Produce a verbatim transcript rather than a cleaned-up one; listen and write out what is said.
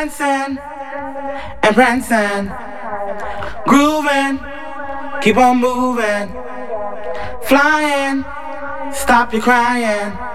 dancing and prancing, grooving, keep on moving, flying, stop your crying.